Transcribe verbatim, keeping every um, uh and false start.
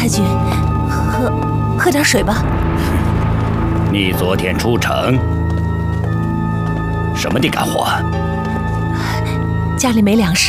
君，喝喝点水吧。 你昨天出城，什么地干活？ 家里没粮食。